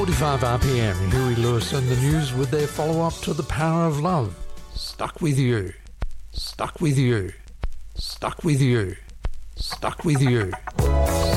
45 RPM, Huey Lewis and the News with their follow-up to The Power of Love. Stuck with you. Stuck with you. Stuck with you. Stuck with you.